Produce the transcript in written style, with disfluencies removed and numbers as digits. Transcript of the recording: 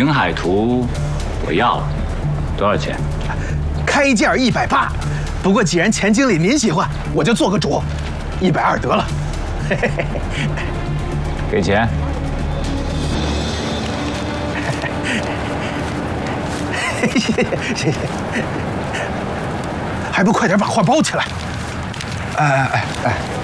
云海图我要了，多少钱？ 开价180，不过既然钱经理您喜欢，我就做个主，120得了。 给钱。 谢谢谢谢，还不快点把画包起来！哎。